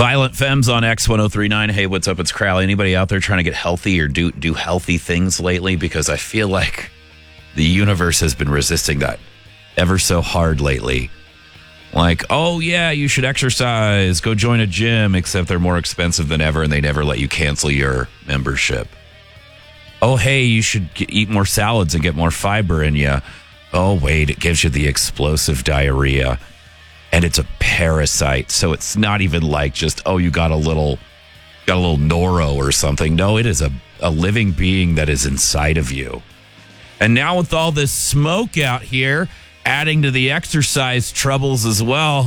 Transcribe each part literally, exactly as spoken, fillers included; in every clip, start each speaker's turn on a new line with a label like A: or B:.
A: Violent Femmes on X ten thirty-nine. Hey, what's up? It's Crowley. Anybody out there trying to get healthy or do do healthy things lately? Because I feel like the universe has been resisting that ever so hard lately. Like, oh, yeah, you should exercise. Go join a gym, except they're more expensive than ever, and they never let you cancel your membership. Oh, hey, you should get, eat more salads and get more fiber in you. Oh, wait, it gives you the explosive diarrhea. And it's a parasite, so it's not even like just, oh, you got a little got a little noro or something. No, it is a, a living being that is inside of you. And now with all this smoke out here, adding to the exercise troubles as well.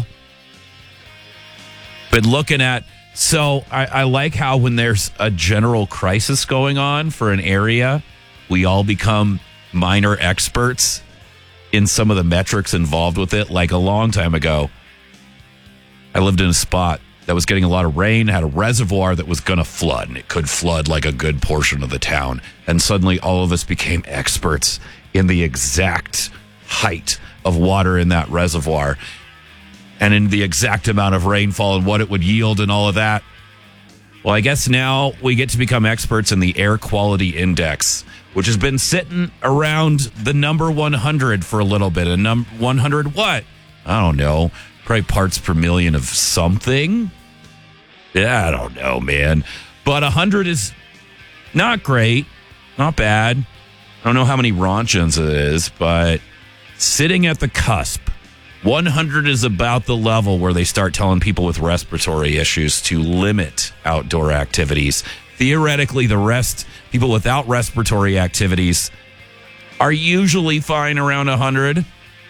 A: Been looking at, so I, I like how when there's a general crisis going on for an area, we all become minor experts in some of the metrics involved with it. Like a long time ago, I lived in a spot that was getting a lot of rain, had a reservoir that was going to flood, and it could flood like a good portion of the town. And suddenly all of us became experts in the exact height of water in that reservoir and in the exact amount of rainfall and what it would yield and all of that. Well, I guess now we get to become experts in the air quality index, which has been sitting around the number one hundred for a little bit. A num one hundred what? I don't know. Probably parts per million of something. Yeah, I don't know, man. But one hundred is not great. Not bad. I don't know how many Ronchins it is, but sitting at the cusp. one hundred is about the level where they start telling people with respiratory issues to limit outdoor activities. Theoretically, the rest, people without respiratory activities, are usually fine around one hundred.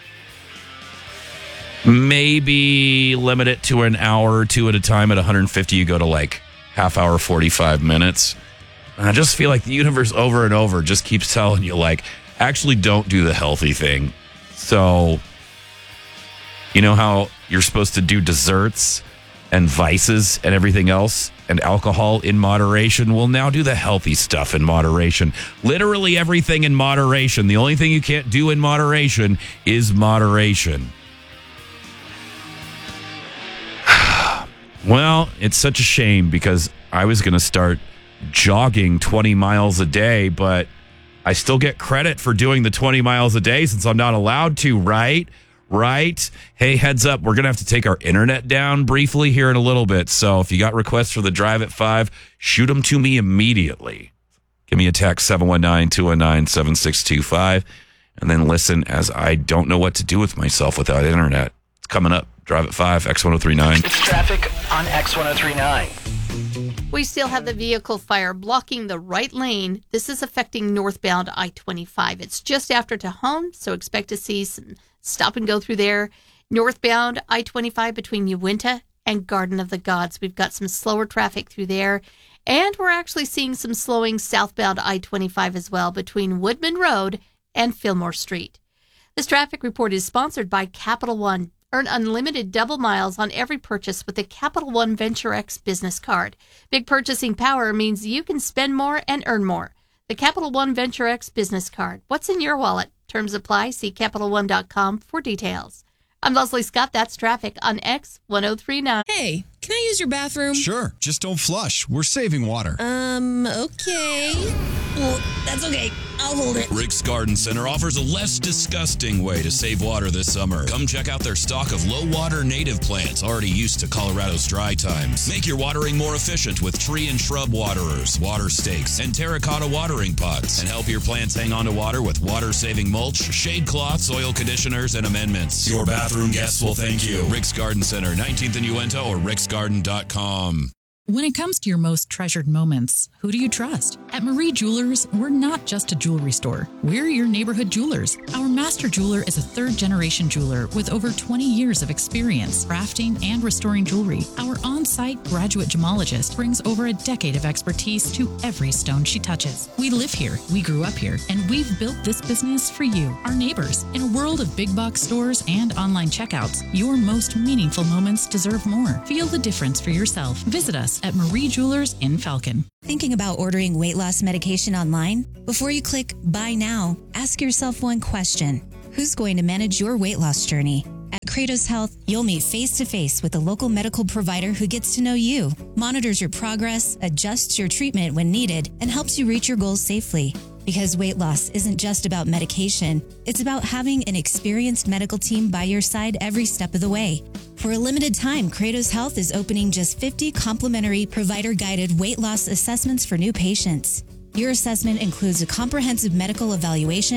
A: Maybe limit it to an hour or two at a time. At one hundred fifty, you go to like half hour, forty-five minutes. And I just feel like the universe over and over just keeps telling you, like, actually don't do the healthy thing. So, you know how you're supposed to do desserts and vices and everything else and alcohol in moderation? Well, now do the healthy stuff in moderation. Literally everything in moderation. The only thing you can't do in moderation is moderation. Well, it's such a shame because I was going to start jogging twenty miles a day, but I still get credit for doing the twenty miles a day since I'm not allowed to, right? Right? Hey, heads up, we're going to have to take our internet down briefly here in a little bit. So if you got requests for the drive at five, shoot them to me immediately. Give me a text, seven one nine, two one nine, seven six two five, and then listen as I don't know what to do with myself without internet. It's coming up. Drive at five, X ten thirty-nine.
B: It's traffic on X ten thirty-nine.
C: We still have the vehicle fire blocking the right lane. This is affecting northbound I twenty-five. It's just after Tejon, so expect to see some stop and go through there. Northbound I twenty-five between Uinta and Garden of the Gods. We've got some slower traffic through there. And we're actually seeing some slowing southbound I twenty-five as well between Woodman Road and Fillmore Street. This traffic report is sponsored by Capital One. Earn unlimited double miles on every purchase with the Capital One Venture X business card. Big purchasing power means you can spend more and earn more. The Capital One Venture X business card. What's in your wallet? Terms apply. See Capital One dot com for details. I'm Leslie Scott. That's traffic on X ten thirty-nine.
D: Hey, can I use your bathroom?
E: Sure. Just don't flush. We're saving water.
D: Um, okay. Well, that's okay. I'll hold it.
F: Rick's Garden Center offers a less disgusting way to save water this summer. Come check out their stock of low-water native plants already used to Colorado's dry times. Make your watering more efficient with tree and shrub waterers, water stakes, and terracotta watering pots. And help your plants hang on to water with water-saving mulch, shade cloth, soil conditioners, and amendments. Your bathroom guests will thank you. Rick's Garden Center, nineteenth and Uinta, or ricks garden dot com.
G: When it comes to your most treasured moments, who do you trust? At Marie Jewelers, we're not just a jewelry store. We're your neighborhood jewelers. Our master jeweler is a third-generation jeweler with over twenty years of experience crafting and restoring jewelry. Our on-site graduate gemologist brings over a decade of expertise to every stone she touches. We live here, we grew up here, and we've built this business for you, our neighbors. In a world of big box stores and online checkouts, your most meaningful moments deserve more. Feel the difference for yourself. Visit us at Marie Jewelers in Falcon.
H: Thinking about ordering weight loss medication online? Before you click Buy Now, ask yourself one question. Who's going to manage your weight loss journey? At Kratos Health, you'll meet face-to-face with a local medical provider who gets to know you, monitors your progress, adjusts your treatment when needed, and helps you reach your goals safely. Because weight loss isn't just about medication, it's about having an experienced medical team by your side every step of the way. For a limited time, Kratos Health is opening just fifty complimentary provider-guided weight loss assessments for new patients. Your assessment includes a comprehensive medical evaluation,